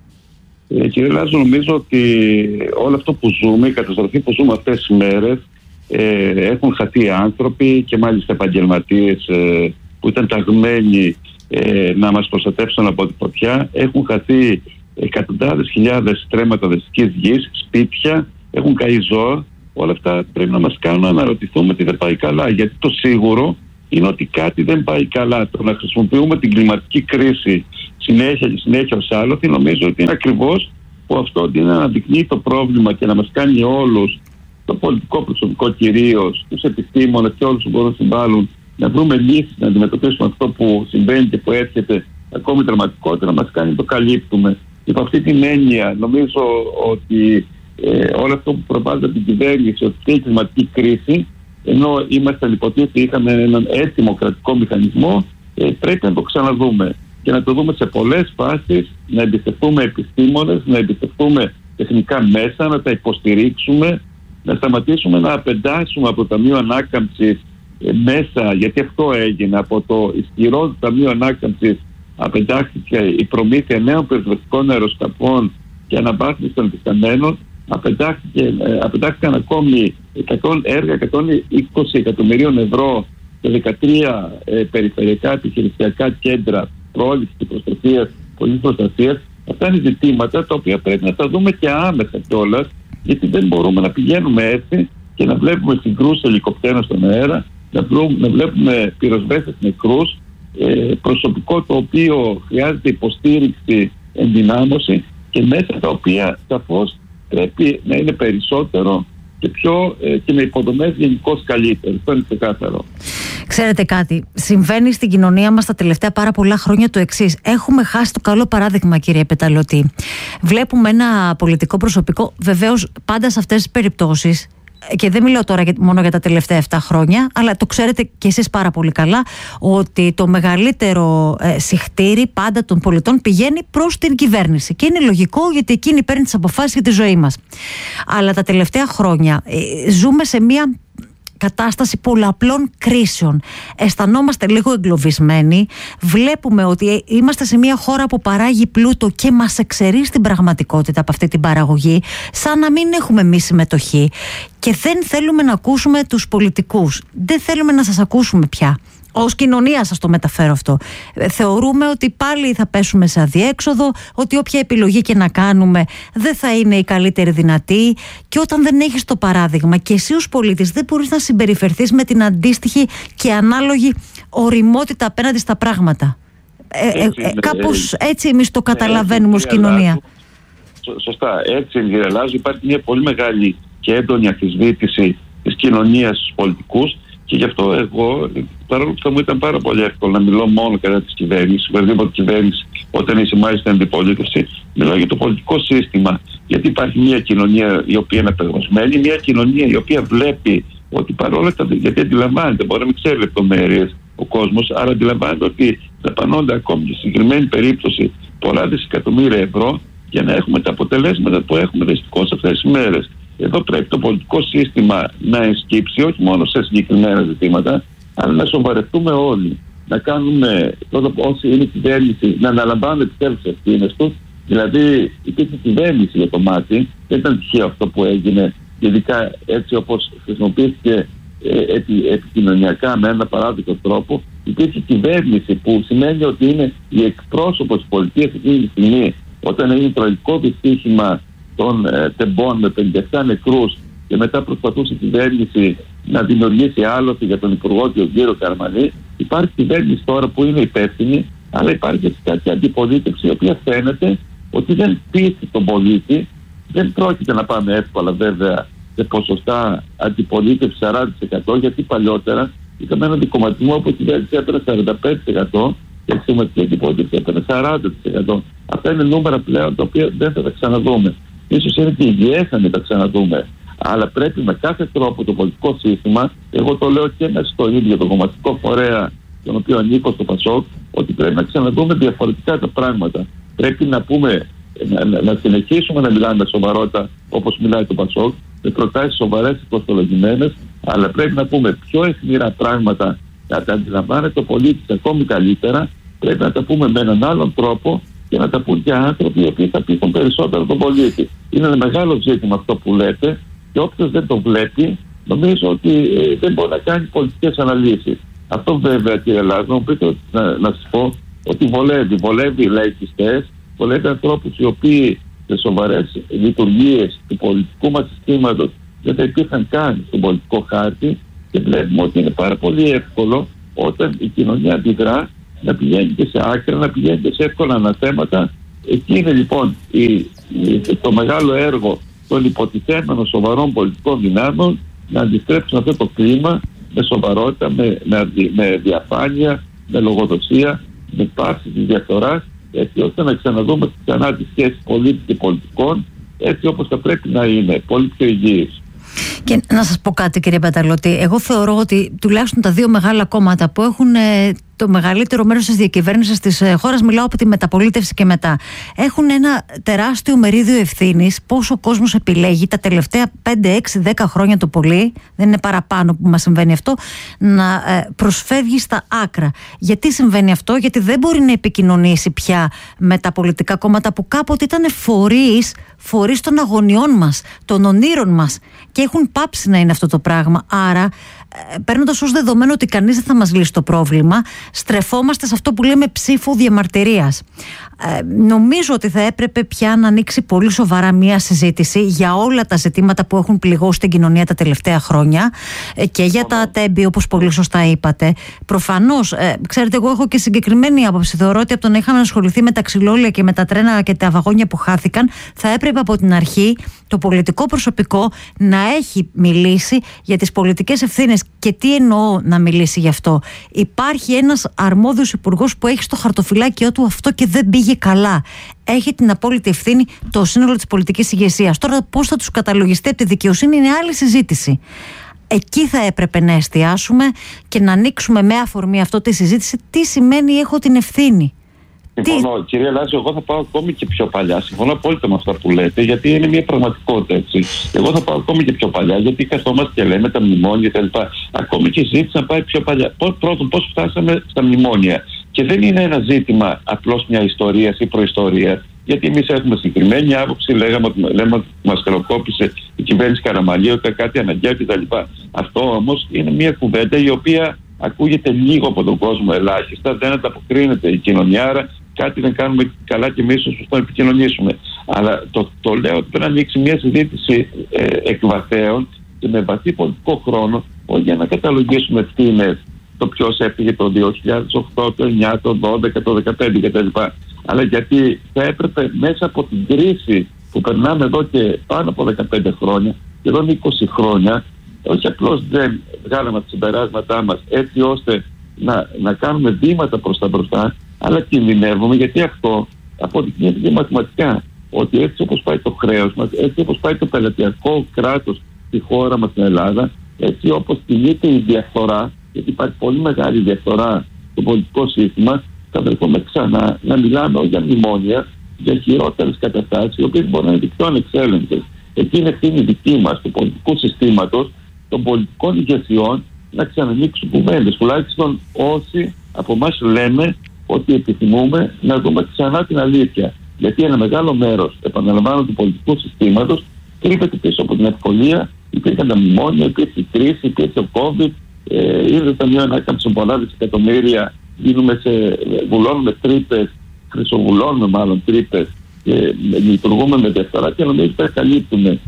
Κύριε Λάζο, νομίζω ότι όλο αυτό που ζούμε, η καταστροφή που ζούμε αυτές τις μέρες, έχουν χαθεί άνθρωποι, και μάλιστα επαγγελματίες που ήταν ταγμένοι να μας προστατεύσουν από τη φωτιά. Έχουν χαθεί εκατοντάδες χιλιάδες στρέμματα δασικής γης, σπίτια, έχουν καεί ζώα. Όλα αυτά πρέπει να μας κάνουν να αναρωτηθούμε τι δεν πάει καλά. Γιατί το σίγουρο είναι ότι κάτι δεν πάει καλά. Το να χρησιμοποιούμε την κλιματική κρίση συνέχεια ως άλοθη, νομίζω ότι είναι ακριβώς που αυτό αντί να αναδεικνύει το πρόβλημα και να μας κάνει όλους, το πολιτικό προσωπικό κυρίως, τους επιστήμονες και όλους που μπορούν να συμβάλλουν, να βρούμε λύσεις, να αντιμετωπίσουμε αυτό που συμβαίνει και που έρχεται ακόμη δραματικότερα, μας κάνει το καλύπτουμε. Υπό αυτή την έννοια, νομίζω ότι όλο αυτό που προβάλλεται από την κυβέρνηση, ότι και η κλιματική κρίση, ενώ ήμασταν υποτίθεται είχαμε έναν έτοιμο κρατικό μηχανισμό, πρέπει να το ξαναδούμε και να το δούμε σε πολλές φάσεις, να εμπιστευτούμε επιστήμονες, να εμπιστευτούμε τεχνικά μέσα, να τα υποστηρίξουμε, να σταματήσουμε να απεντάσουμε από το Ταμείο Ανάκαμψης μέσα, γιατί αυτό έγινε, από το ισχυρό Ταμείο Ανάκαμψης απεντάχθηκε η προμήθεια νέων πυροσβεστικών αεροσκαφών και αναβάθμιση των υφισταμένων. Απεντάχθηκαν ακόμη έργα 120 εκατομμυρίων ευρώ σε 13 περιφερειακά επιχειρησιακά κέντρα πρόληψης και προστασίας, πολιτικής προστασίας. Αυτά είναι ζητήματα τα οποία πρέπει να τα δούμε και άμεσα κιόλας, γιατί δεν μπορούμε να πηγαίνουμε έτσι και να βλέπουμε συγκρούσεις ελικοπτέρων στον αέρα, να βλέπουμε πυροσβέστες νεκρούς, προσωπικό το οποίο χρειάζεται υποστήριξη, ενδυνάμωση, και μέσα τα οποία σαφώς πρέπει να είναι περισσότερο και πιο και με υποδομές γενικώς καλύτερες. Αυτό είναι ξεκάθαρο. Ξέρετε κάτι, συμβαίνει στην κοινωνία μας τα τελευταία πάρα πολλά χρόνια το εξής. Έχουμε χάσει το καλό παράδειγμα, κύριε Πεταλωτή. Βλέπουμε ένα πολιτικό προσωπικό, βεβαίως πάντα σε αυτές τις περιπτώσεις, και δεν μιλάω τώρα μόνο για τα τελευταία 7 χρόνια, αλλά το ξέρετε και εσείς πάρα πολύ καλά, ότι το μεγαλύτερο συχτήρι πάντα των πολιτών πηγαίνει προς την κυβέρνηση. Και είναι λογικό, γιατί εκείνη παίρνει τις αποφάσεις για τη ζωή μας. Αλλά τα τελευταία χρόνια ζούμε σε μια κατάσταση πολλαπλών κρίσεων. Αισθανόμαστε λίγο εγκλωβισμένοι. Βλέπουμε ότι είμαστε σε μια χώρα που παράγει πλούτο και μας εξαιρεί στην πραγματικότητα από αυτή την παραγωγή, σαν να μην έχουμε εμείς συμμετοχή. Και δεν θέλουμε να ακούσουμε τους πολιτικούς. Δεν θέλουμε να σας ακούσουμε πια. Ως κοινωνία σας το μεταφέρω αυτό. Θεωρούμε ότι πάλι θα πέσουμε σε αδιέξοδο, ότι όποια επιλογή και να κάνουμε δεν θα είναι η καλύτερη δυνατή, και όταν δεν έχεις το παράδειγμα και εσύ ως πολίτης δεν μπορείς να συμπεριφερθείς με την αντίστοιχη και ανάλογη ωριμότητα απέναντι στα πράγματα. Κάπως έτσι εμείς το καταλαβαίνουμε ως κοινωνία. Σωστά, έτσι αλλάζει. Υπάρχει μια πολύ μεγάλη και έντονη αμφισβήτηση της κοινωνίας στους πολιτικούς. Και γι' αυτό εγώ, παρόλο που θα μου ήταν πάρα πολύ εύκολο να μιλώ μόνο κατά της κυβέρνησης, οποιαδήποτε κυβέρνηση, όταν είσαι μάλιστα αντιπολίτευση, μιλάω για το πολιτικό σύστημα. Γιατί υπάρχει μια κοινωνία η οποία είναι απεγνωσμένη, μια κοινωνία η οποία βλέπει ότι παρόλα τα. Γιατί αντιλαμβάνεται, μπορεί να μην ξέρει λεπτομέρειες ο κόσμος, αλλά αντιλαμβάνεται ότι δαπανώνται ακόμη σε συγκεκριμένη περίπτωση πολλά δισεκατομμύρια ευρώ για να έχουμε τα αποτελέσματα που έχουμε δυστυχώς αυτές τις μέρες. Εδώ πρέπει το πολιτικό σύστημα να ενσκύψει όχι μόνο σε συγκεκριμένα ζητήματα, αλλά να σοβαρευτούμε όλοι. Να κάνουμε, όσοι είναι κυβέρνηση, να αναλαμβάνουν τις ευθύνες τους. Δηλαδή, υπήρχε κυβέρνηση για το μάτι, δεν ήταν τυχαίο αυτό που έγινε, ειδικά έτσι όπως χρησιμοποιήθηκε επικοινωνιακά με ένα παράδειγμα τρόπο. Υπήρχε κυβέρνηση, που σημαίνει ότι είναι η εκπρόσωπος της πολιτείας εκείνη τη στιγμή, όταν έγινε τραγικό δυστύχημα των τεμπών με 57 νεκρούς, και μετά προσπαθούσε η κυβέρνηση να δημιουργήσει άλοθη για τον Υπουργό τον κύριο Καραμανλή. Υπάρχει κυβέρνηση τώρα που είναι υπεύθυνη, αλλά υπάρχει και κάποια αντιπολίτευση, η οποία φαίνεται ότι δεν πείθει τον πολίτη. Δεν πρόκειται να πάμε εύκολα βέβαια σε ποσοστά αντιπολίτευση 40%, γιατί παλιότερα είχαμε ένα δικομματισμό όπου η κυβέρνηση έπαιρνε 45% και η σημαντική αντιπολίτευση έπαιρνε 40%. Αυτά είναι νούμερα πλέον τα οποία δεν θα τα ξαναδούμε. Ίσως είναι και υγιές να μην τα ξαναδούμε. Αλλά πρέπει με κάθε τρόπο το πολιτικό σύστημα, εγώ το λέω και μέσα στο ίδιο το κομματικό φορέα, τον οποίο ανήκω στο ΠΑΣΟΚ, ότι πρέπει να ξαναδούμε διαφορετικά τα πράγματα. Πρέπει να πούμε, να συνεχίσουμε να μιλάμε με σοβαρότητα όπως μιλάει το ΠΑΣΟΚ, με προτάσεις σοβαρές και κοστολογημένες, αλλά πρέπει να πούμε πιο αιχμηρά πράγματα, να τα αντιλαμβάνεται ο πολίτης ακόμη καλύτερα. Πρέπει να τα πούμε με έναν άλλον τρόπο και να τα πούν και άνθρωποι οι οποίοι θα πείθουν περισσότερο τον πολίτη. Είναι ένα μεγάλο ζήτημα αυτό που λέτε, και όποιος δεν το βλέπει, νομίζω ότι δεν μπορεί να κάνει πολιτικές αναλύσεις. Αυτό βέβαια, κύριε Λάζο, μου πείτε να σας πω ότι βολεύει λαϊκιστές, βολεύει ανθρώπους οι οποίοι σε σοβαρές λειτουργίες του πολιτικού μας συστήματος δεν θα υπήρχαν καν στον πολιτικό χάρτη, και βλέπουμε ότι είναι πάρα πολύ εύκολο όταν η κοινωνία αντιδρά να πηγαίνει και σε άκρα, να πηγαίνει και σε εύκολα αναθέματα. Εκεί είναι λοιπόν το μεγάλο έργο των υποτιθέμενων σοβαρών πολιτικών δυνάμεων να αντιστρέψουν αυτό το κλίμα με σοβαρότητα, με διαφάνεια, με λογοδοσία, με πάυση της διαφθοράς, έτσι ώστε να ξαναδούμε ξανά τις σχέσεις πολίτη και πολιτικών, έτσι όπως θα πρέπει να είναι, πολύ πιο υγιείς. Και να σας πω κάτι, κύριε Πεταλωτή, εγώ θεωρώ ότι τουλάχιστον τα δύο μεγάλα κόμματα που έχουν το μεγαλύτερο μέρος της διακυβέρνησης της χώρας, μιλάω από τη μεταπολίτευση και μετά, έχουν ένα τεράστιο μερίδιο ευθύνης πώς ο κόσμος επιλέγει τα τελευταία 5, 6, 10 χρόνια το πολύ, δεν είναι παραπάνω που μας συμβαίνει αυτό, να προσφεύγει στα άκρα. Γιατί συμβαίνει αυτό? Γιατί δεν μπορεί να επικοινωνήσει πια με τα πολιτικά κόμματα που κάποτε ήταν φορείς των αγωνιών μας, των ονείρων μας, και έχουν πάψει να είναι αυτό το πράγμα. Άρα, παίρνοντας ως δεδομένο ότι κανείς δεν θα μας λύσει το πρόβλημα, στρεφόμαστε σε αυτό που λέμε ψήφο διαμαρτυρίας. Νομίζω ότι θα έπρεπε πια να ανοίξει πολύ σοβαρά μια συζήτηση για όλα τα ζητήματα που έχουν πληγώσει την κοινωνία τα τελευταία χρόνια και για τα ατέμπη, όπως πολύ σωστά είπατε. Προφανώς, ξέρετε, εγώ έχω και συγκεκριμένη άποψη. Θεωρώ ότι από το να είχαμε ασχοληθεί με τα ξυλόλια και με τα τρένα και τα βαγόνια που χάθηκαν, θα έπρεπε από την αρχή το πολιτικό προσωπικό να έχει μιλήσει για τις πολιτικές ευθύνες. Και τι εννοώ να μιλήσει γι' αυτό? Υπάρχει ένας αρμόδιος υπουργός που έχει στο χαρτοφυλάκιό του αυτό και δεν πήγε καλά. Έχει την απόλυτη ευθύνη το σύνολο της πολιτικής ηγεσίας. Τώρα, πώς θα τους καταλογιστεί από τη δικαιοσύνη είναι άλλη συζήτηση. Εκεί θα έπρεπε να εστιάσουμε και να ανοίξουμε με αφορμή αυτό τη συζήτηση τι σημαίνει έχω την ευθύνη. Συμφωνώ, κυρία Λάζη, εγώ θα πάω ακόμη και πιο παλιά. Συμφωνώ απόλυτα με αυτά που λέτε, γιατί είναι μια πραγματικότητα, έτσι. Εγώ θα πάω ακόμη και πιο παλιά, γιατί καθόμαστε και λέμε τα μνημόνια κτλ. Ακόμη και η συζήτηση να πάει πιο παλιά. Πρώτον, πώς φτάσαμε στα μνημόνια. Και δεν είναι ένα ζήτημα απλώς μια ιστορία ή προϊστορία. Γιατί εμείς έχουμε συγκεκριμένη άποψη, λέμε ότι μας χρεοκόπησε η κυβέρνηση Καραμανλή, ότι κάτι αναγκαίο κτλ. Αυτό όμως είναι μια κουβέντα η οποία ακούγεται λίγο από τον κόσμο, ελάχιστα, δεν ανταποκρίνεται η κοινωνία, άρα κάτι δεν κάνουμε καλά και εμείς ώστε να επικοινωνήσουμε. Αλλά το λέω ότι πρέπει να ανοίξει μια συζήτηση εκ βαθέων και με βαθύ πολιτικό χρόνο, όχι για να καταλογίσουμε τι είναι το ποιος έφυγε το 2008, το 2009, το 2012, το 2015 κτλ. Αλλά γιατί θα έπρεπε μέσα από την κρίση που περνάμε εδώ και πάνω από 15 χρόνια, σχεδόν 20 χρόνια, όχι απλώς δεν βγάλαμε τα συμπεράσματά μας έτσι ώστε να κάνουμε βήματα προς τα μπροστά, αλλά κινδυνεύουμε, γιατί αυτό αποδεικνύεται και μαθηματικά, ότι έτσι όπως πάει το χρέος μας, έτσι όπως πάει το πελατειακό κράτος στη χώρα μας στην Ελλάδα, έτσι όπως κινείται η διαφθορά, γιατί υπάρχει πολύ μεγάλη διαφθορά στο πολιτικό σύστημα, θα βρεθούμε ξανά να μιλάμε όχι για μνημόνια, για χειρότερες καταστάσεις, οι οποίες μπορεί να είναι δικτών εξέλεγκτες. Εκεί είναι ευθύνη δική μας, του πολιτικού συστήματος, των πολιτικών ηγεσιών, να ξανανοίξουν κουβέντες. Τουλάχιστον όσοι από εμάς λέμε ότι επιθυμούμε να δούμε ξανά την αλήθεια. Γιατί ένα μεγάλο μέρος, επαναλαμβάνω, του πολιτικού συστήματος κρύβεται πίσω από την ευκολία. Υπήρχαν τα μνημόνια, υπήρχε η κρίση, υπήρχε ο COVID, είδε το Ταμείο Ανάκαμψης πολλά δισεκατομμύρια, βουλώνουμε τρύπες, χρυσοβουλώνουμε μάλλον τρύπες, λειτουργούμε με διαφθορά και νομίζω ότι θα καλύπτουμε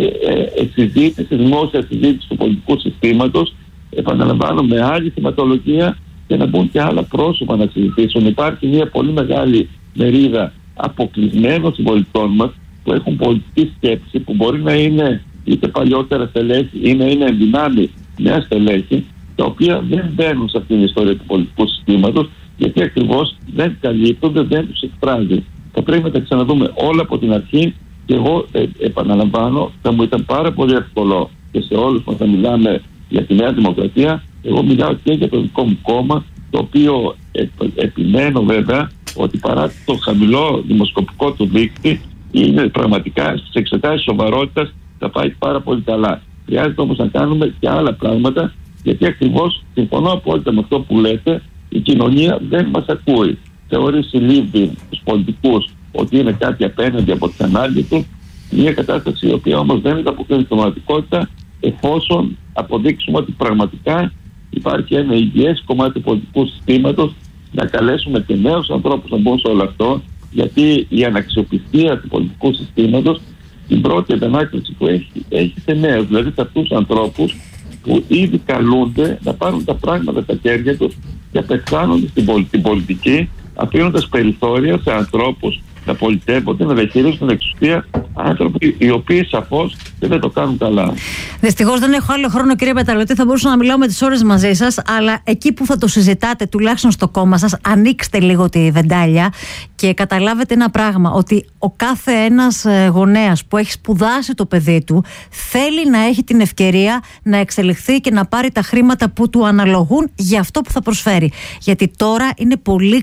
δημόσια συζήτηση του πολιτικού συστήματος, επαναλαμβάνω, με άλλη θεματολογία και να μπουν και άλλα πρόσωπα να συζητήσουν. Υπάρχει μια πολύ μεγάλη μερίδα αποκλεισμένων συμπολιτών μας που έχουν πολιτική σκέψη, που μπορεί να είναι είτε παλιότερα στελέχη ή να είναι ενδυνάμει νέα στελέχη, τα οποία δεν μπαίνουν σε αυτήν την ιστορία του πολιτικού συστήματος, γιατί ακριβώς δεν καλύπτονται, δεν τους εκφράζει. Θα πρέπει να τα ξαναδούμε όλα από την αρχή και εγώ επαναλαμβάνω, θα μου ήταν πάρα πολύ εύκολο και σε όλους που θα μιλάμε για τη Νέα Δημοκρατία. Εγώ μιλάω και για το δικό μου κόμμα, το οποίο επιμένω βέβαια ότι παρά το χαμηλό δημοσκοπικό του δείκτη, είναι πραγματικά στις εξετάσεις σοβαρότητας θα πάει πάρα πολύ καλά. Χρειάζεται όμως να κάνουμε και άλλα πράγματα, γιατί ακριβώς συμφωνώ απόλυτα με αυτό που λέτε, η κοινωνία δεν μας ακούει. Θεωρεί συλλήβδη τους πολιτικούς ότι είναι κάτι απέναντι από τις ανάγκες του, μια κατάσταση η οποία όμως δεν ανταποκρίνεται στην πραγματικότητα, εφόσον αποδείξουμε ότι πραγματικά υπάρχει ένα υγιές κομμάτι του πολιτικού συστήματος, να καλέσουμε και νέους ανθρώπους να μπουν σε όλο αυτό, γιατί η αναξιοπιστία του πολιτικού συστήματος, την πρώτη αντανάκληση που έχει σε νέους, δηλαδή σε αυτούς τους ανθρώπους που ήδη καλούνται να πάρουν τα πράγματα στα χέρια τους και απεχθάνονται στην πολιτική, αφήνοντας περιθώρια σε ανθρώπους να πολιτεύονται, να διαχειρίζουν την εξουσία, άνθρωποι οι οποίοι σαφώς δεν το κάνουν καλά. Δυστυχώς δεν έχω άλλο χρόνο, κύριε Πεταλωτή. Θα μπορούσα να μιλάω με τις ώρες μαζί σας, αλλά εκεί που θα το συζητάτε, τουλάχιστον στο κόμμα σας, ανοίξτε λίγο τη βεντάλια και καταλάβετε ένα πράγμα, ότι ο κάθε ένας γονέας που έχει σπουδάσει το παιδί του θέλει να έχει την ευκαιρία να εξελιχθεί και να πάρει τα χρήματα που του αναλογούν για αυτό που θα προσφέρει. Γιατί τώρα είναι πολύ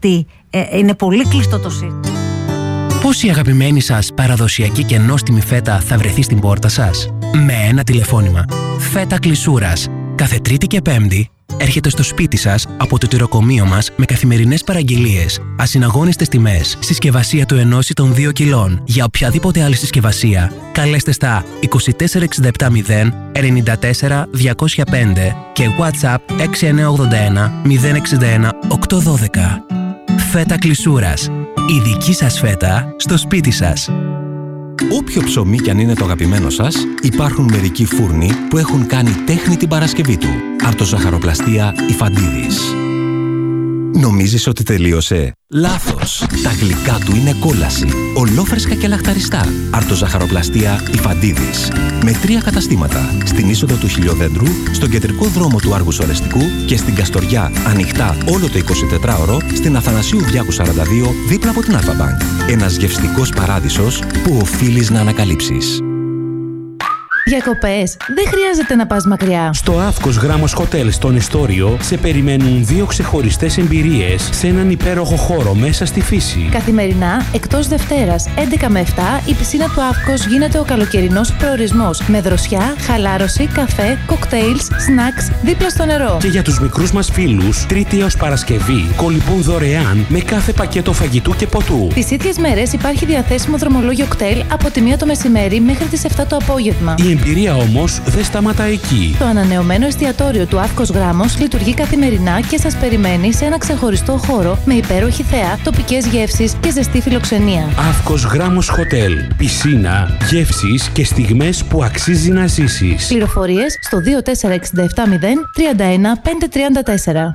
κλειστό το σύστημα. Πώς η αγαπημένη σας παραδοσιακή και νόστιμη φέτα θα βρεθεί στην πόρτα σας? Με ένα τηλεφώνημα. Φέτα Κλεισούρας. Κάθε Τρίτη και Πέμπτη, έρχεται στο σπίτι σας από το τυροκομείο μας με καθημερινές παραγγελίες, ασυναγώνιστες τιμές, συσκευασία του 1 ή των 2 κιλών. Για οποιαδήποτε άλλη συσκευασία, καλέστε στα 24670 94 205 και WhatsApp 6981 061 812. Φέτα Κλεισούρας. Η δική σας φέτα στο σπίτι σας. Όποιο ψωμί κι αν είναι το αγαπημένο σας, υπάρχουν μερικοί φούρνοι που έχουν κάνει τέχνη την Παρασκευή του. Αρτοζαχαροπλαστεία Ιφαντίδης. Νομίζεις ότι τελείωσε? Λάθος! Τα γλυκά του είναι κόλαση. Ολόφρεσκα και λαχταριστά. Αρτοζαχαροπλαστεία Ιφαντίδης. Με 3 καταστήματα. Στην είσοδο του Χιλιοδέντρου, στον κεντρικό δρόμο του Άργους Ορεστικού και στην Καστοριά, ανοιχτά όλο το 24ωρο, στην Αθανασίου Διάκου 42, δίπλα από την Αλφα-Μπανκ. Ένας γευστικός παράδεισος που οφείλεις να ανακαλύψεις. Διακοπές. Δεν χρειάζεται να πας μακριά. Στο Αύκος Γράμμος Hotel στον Ιστόριο σε περιμένουν 2 ξεχωριστές εμπειρίες σε έναν υπέροχο χώρο μέσα στη φύση. Καθημερινά, εκτός Δευτέρας, 11 με 7, η πισίνα του Αύκος γίνεται ο καλοκαιρινός προορισμός. Με δροσιά, χαλάρωση, καφέ, κοκτέιλς, σνακς δίπλα στο νερό. Και για τους μικρούς μας φίλους, Τρίτη έως Παρασκευή, κολυμπούν δωρεάν με κάθε πακέτο φαγητού και ποτού. Τις ίδιες μέρες υπάρχει διαθέσιμο δρομολόγιο κτέλ από τη 1 το μεσημέρι μέχρι τις 7 το απόγευμα. Η εμπειρία όμως δεν σταματά εκεί. Το ανανεωμένο εστιατόριο του Αύκος Γράμμος λειτουργεί καθημερινά και σας περιμένει σε ένα ξεχωριστό χώρο με υπέροχη θέα, τοπικές γεύσεις και ζεστή φιλοξενία. Αύκος Γράμμος Hotel. Πισίνα, γεύσεις και στιγμές που αξίζει να ζήσεις. Πληροφορίες στο 24670 31 534.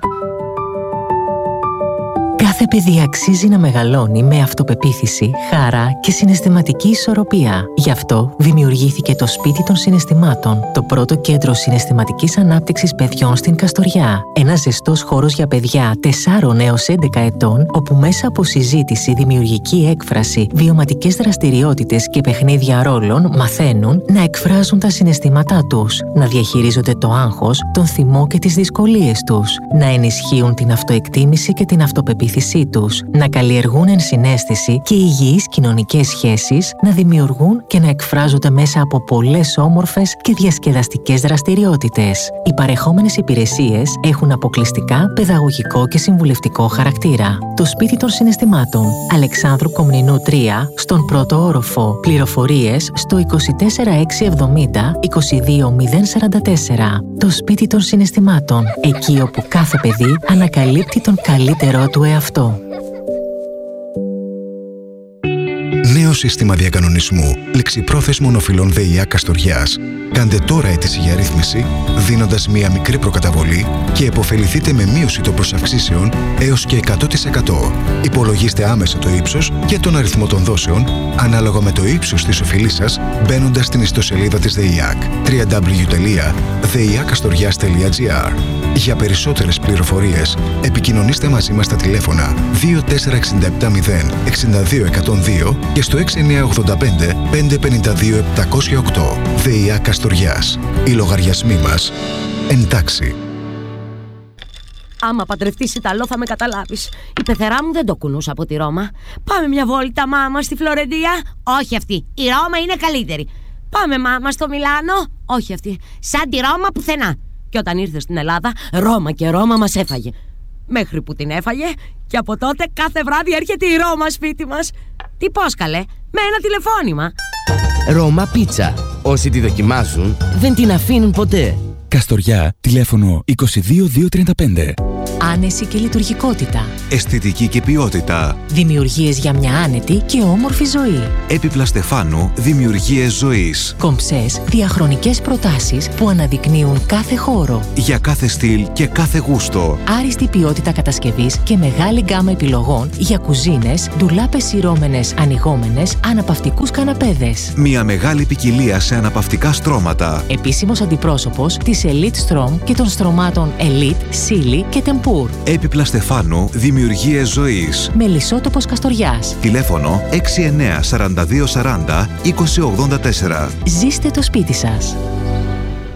Κάθε παιδί αξίζει να μεγαλώνει με αυτοπεποίθηση, χαρά και συναισθηματική ισορροπία. Γι' αυτό δημιουργήθηκε το Σπίτι των Συναισθημάτων, το πρώτο κέντρο συναισθηματικής ανάπτυξης παιδιών στην Καστοριά. Ένας ζεστός χώρος για παιδιά 4 έως 11 ετών, όπου μέσα από συζήτηση, δημιουργική έκφραση, βιωματικές δραστηριότητες και παιχνίδια ρόλων μαθαίνουν να εκφράζουν τα συναισθήματά τους, να διαχειρίζονται το άγχος, τον θυμό και τις δυσκολίες τους, να ενισχύουν την αυτοεκτίμηση και την αυτοπεποίθηση τους, να καλλιεργούν ενσυναίσθηση και υγιείς κοινωνικές σχέσεις, να δημιουργούν και να εκφράζονται μέσα από πολλές όμορφες και διασκεδαστικές δραστηριότητες. Οι παρεχόμενες υπηρεσίες έχουν αποκλειστικά παιδαγωγικό και συμβουλευτικό χαρακτήρα. Το Σπίτι των Συναισθημάτων, Αλεξάνδρου Κομνηνού 3, στον πρώτο όροφο. Πληροφορίες στο 24670 22044. Το Σπίτι των Συναισθημάτων, εκεί όπου κάθε παιδί ανακαλύπτει τον καλύτερό του εαυτό. Νέο σύστημα διακανονισμού ληξιπρόθεσμων οφειλών ΔΕΙΑ Καστοριάς. Κάντε τώρα αίτηση για ρύθμιση, δίνοντας μία μικρή προκαταβολή και επωφεληθείτε με μείωση των προσαυξήσεων έως και 100%. Υπολογίστε άμεσα το ύψος και τον αριθμό των δόσεων, ανάλογα με το ύψος της οφειλής σας, μπαίνοντας στην ιστοσελίδα της ΔΕΙΑΚ www.deiakastorias.gr. Για περισσότερες πληροφορίες, επικοινωνήστε μαζί μας στα τηλέφωνα 24670 62102 και στο 6985 552 708. ΔΕΙΑ Καστοριάς. Οι λογαριασμοί μας εντάξει. Άμα παντρευτείς Ιταλό θα με καταλάβεις. Η πεθερά μου δεν το κουνούσα από τη Ρώμα. Πάμε μια βόλτα μάμα στη Φλωρεντία. Όχι αυτή, η Ρώμα είναι καλύτερη. Πάμε μάμα στο Μιλάνο. Όχι αυτή, σαν τη Ρώμα πουθενά. Και όταν ήρθε στην Ελλάδα, Ρώμα και Ρώμα μας έφαγε. Μέχρι που την έφαγε και από τότε κάθε βράδυ έρχεται η Ρώμα σπίτι μας. Τι πώς καλέ, με ένα τηλεφώνημα. Ρώμα Πίτσα. Όσοι τη δοκιμάζουν δεν την αφήνουν ποτέ. Καστοριά, τηλέφωνο 22235. Άνεση και λειτουργικότητα. Αισθητική και ποιότητα. Δημιουργίες για μια άνετη και όμορφη ζωή. Έπιπλα Στεφάνου, δημιουργίες ζωής. Κομψές, διαχρονικές προτάσεις που αναδεικνύουν κάθε χώρο. Για κάθε στυλ και κάθε γούστο. Άριστη ποιότητα κατασκευής και μεγάλη γκάμα επιλογών για κουζίνες, ντουλάπες σειρώμενες, ανοιγόμενες, αναπαυτικούς καναπέδες. Μια μεγάλη ποικιλία σε αναπαυτικά στρώματα. Επίσημος αντιπρόσωπος της Elite Strom και των στρωμάτων Elite, Silly και Tempur. Έπιπλα Στεφάνου, δημιουργίες ζωής. Μελισσότοπος Καστοριάς. Τηλέφωνο 69 42 40 20 84. Ζήστε το σπίτι σας.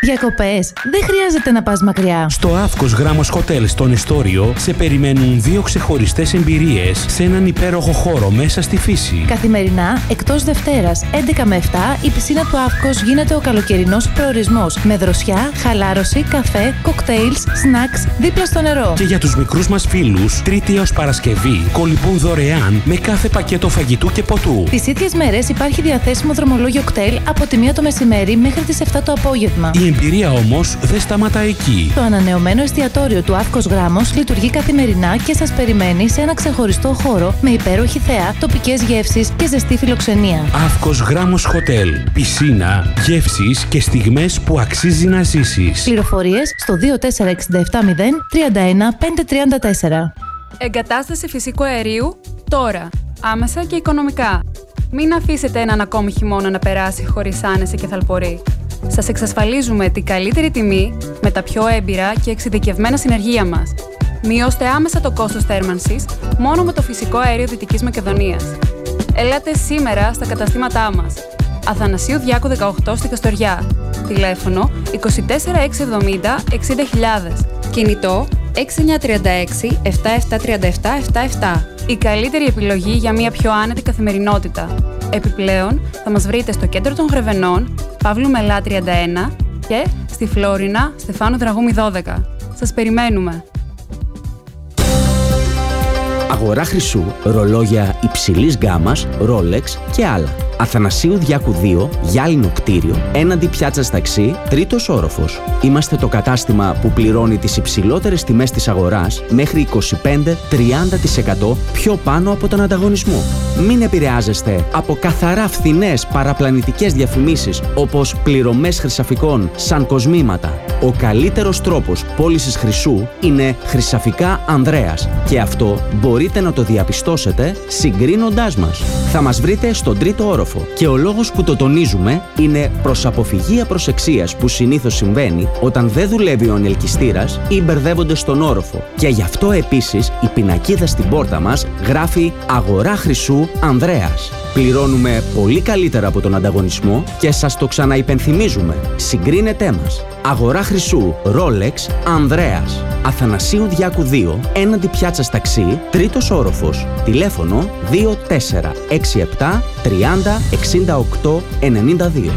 Διακοπές. Δεν χρειάζεται να πας μακριά. Στο Αύκος Γράμμος Χοτέλ στον Εστόριο σε περιμένουν 2 ξεχωριστές εμπειρίες σε έναν υπέροχο χώρο μέσα στη φύση. Καθημερινά, εκτός Δευτέρας, 11 με 7, η πισίνα του Αύκος γίνεται ο καλοκαιρινός προορισμός. Με δροσιά, χαλάρωση, καφέ, κοκτέιλς, σνακς, δίπλα στο νερό. Και για τους μικρούς μας φίλους, Τρίτη έως Παρασκευή, κολυμπούν δωρεάν με κάθε πακέτο φαγητού και ποτού. Τις ίδιες μέρες υπάρχει διαθέσιμο δρομολόγιο κτέλ από τη 1 το μεσημέρι μέχρι τις 7 το απόγευμα. Η εμπειρία όμως δεν σταματά εκεί. Το ανανεωμένο εστιατόριο του Αύκος Γράμμος λειτουργεί καθημερινά και σας περιμένει σε ένα ξεχωριστό χώρο με υπέροχη θέα, τοπικές γεύσεις και ζεστή φιλοξενία. Αύκος Γράμμος Χοτέλ. Πισίνα, γεύσεις και στιγμές που αξίζει να ζήσεις. Πληροφορίες στο 24670 31 534. Εγκατάσταση φυσικού αερίου τώρα. Άμεσα και οικονομικά. Μην αφήσετε έναν ακόμη χειμώνα να περάσει χωρίς άνεση και θαλπορή. Σας εξασφαλίζουμε την καλύτερη τιμή με τα πιο έμπειρα και εξειδικευμένα συνεργεία μας. Μειώστε άμεσα το κόστος θέρμανσης μόνο με το φυσικό αέριο Δυτικής Μακεδονίας. Ελάτε σήμερα στα καταστήματά μας. Αθανασίου Διάκου 18 στη Καστοριά. Τηλέφωνο 24670 60.000. Κινητό 6936 7737 77. Η καλύτερη επιλογή για μια πιο άνετη καθημερινότητα. Επιπλέον, θα μας βρείτε στο κέντρο των Γρεβενών, Παύλου Μελά 31 και στη Φλόρινα, Στεφάνου Δραγούμη 12. Σας περιμένουμε! Αγορά χρυσού, ρολόγια υψηλής γκάμας, Rolex και άλλα. Αθανασίου Διάκου 2, γυάλινο κτίριο, έναντι πιάτσας ταξί, 3ος όροφος. Είμαστε το κατάστημα που πληρώνει τις υψηλότερες τιμές της αγοράς μέχρι 25-30% πιο πάνω από τον ανταγωνισμό. Μην επηρεάζεστε από καθαρά φθηνές παραπλανητικές διαφημίσεις όπως πληρωμές χρυσαφικών σαν κοσμήματα. Ο καλύτερος τρόπος πώλησης χρυσού είναι Χρυσαφικά Ανδρέας και αυτό μπορείτε να το διαπιστώσετε συγκρίνοντάς μας. Θα μας βρείτε στον 3ο όροφο και ο λόγος που το τονίζουμε είναι προς αποφυγή απροσεξίας που συνήθως συμβαίνει όταν δεν δουλεύει ο ανελκυστήρας ή μπερδεύονται στον όροφο. Και γι' αυτό επίσης η πινακίδα στην πόρτα μας γράφει «Αγορά χρυσού Ανδρέας». Πληρώνουμε πολύ καλύτερα από τον ανταγωνισμό και σας το ξαναυπενθυμίζουμε. Συγκρίνετέ μας. Αγορά χρυσού Rolex Ανδρέας. Αθανασίου Διάκου 2, έναντι πιάτσας ταξί, 3ος όροφος. Τηλέφωνο 2467 30 68 92.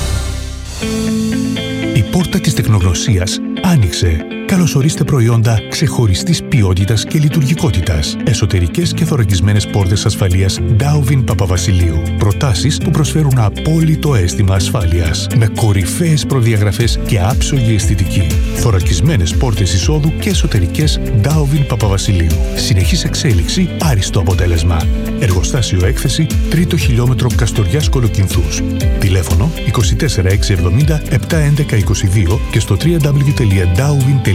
Η πόρτα της τεχνογνωσίας άνοιξε. Καλωσορίστε προϊόντα ξεχωριστής ποιότητας και λειτουργικότητας. Εσωτερικές και θωρακισμένες πόρτες ασφαλείας Dowvin Παπαβασιλείου. Προτάσεις που προσφέρουν απόλυτο αίσθημα ασφάλειας. Με κορυφαίες προδιαγραφές και άψογη αισθητική. Θωρακισμένες πόρτες εισόδου και εσωτερικές Dowvin Παπαβασιλείου. Συνεχής εξέλιξη, άριστο αποτέλεσμα. Εργοστάσιο έκθεση, 3ο χιλιόμετρο Καστοριάς Κολοκυνθούς. Τηλέφωνο 24670 711 22 και στο www.dowvin.gr.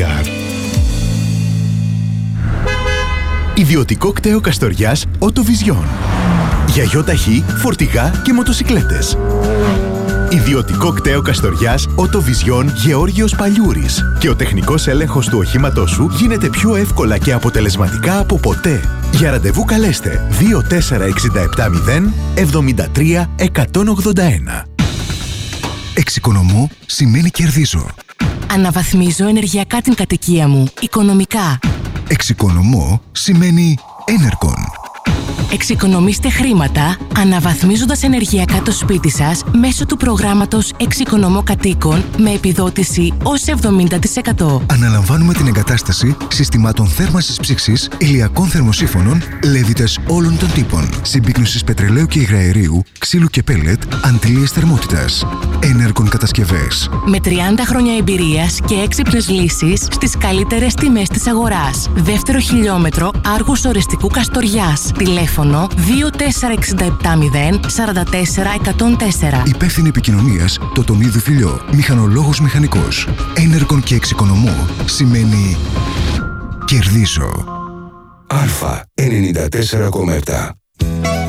Ιδιωτικό κτέο Καστοριάς Οτοβιζιόν. Για γιοταχή, φορτηγά και μοτοσικλέτες. Ιδιωτικό κτέο Καστοριάς Οτοβιζιόν Γεώργιος Παλιούρης. Και ο τεχνικός έλεγχος του οχήματός σου γίνεται πιο εύκολα και αποτελεσματικά από ποτέ. Για ραντεβού καλέστε 24670 73 181. Εξοικονομώ σημαίνει κερδίζω. Αναβαθμίζω ενεργειακά την κατοικία μου, οικονομικά. Εξοικονομώ σημαίνει Enercon. Εξοικονομήστε χρήματα αναβαθμίζοντας ενεργειακά το σπίτι σας μέσω του προγράμματος Εξοικονομώ Κατοίκων με επιδότηση ως 70%. Αναλαμβάνουμε την εγκατάσταση συστημάτων θέρμανσης ψήξης, ηλιακών θερμοσύφωνων, λέβητες όλων των τύπων, συμπίκνωσης πετρελαίου και υγραερίου, ξύλου και πέλετ, αντιλίες θερμότητας. Enercon κατασκευές. Με 30 χρόνια εμπειρίας και έξυπνες λύσεις στις καλύτερες τιμές της αγοράς. Δεύτερο χιλιόμετρο Άργους Ορεστικού Καστοριάς. Τηλέφωνο 24670 44 104. Υπεύθυνη επικοινωνίας Τοτομίδου Φιλιό. Μηχανολόγος μηχανικός. Enercon και εξοικονομώ σημαίνει κερδίζω. Α 94,7.